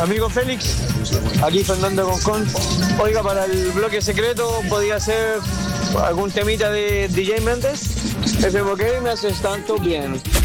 Amigo Félix, aquí Fernando Concón. Oiga, para el bloque secreto, ¿podría ser algún temita de DJ Méndez? Ese bloque me haces tanto bien.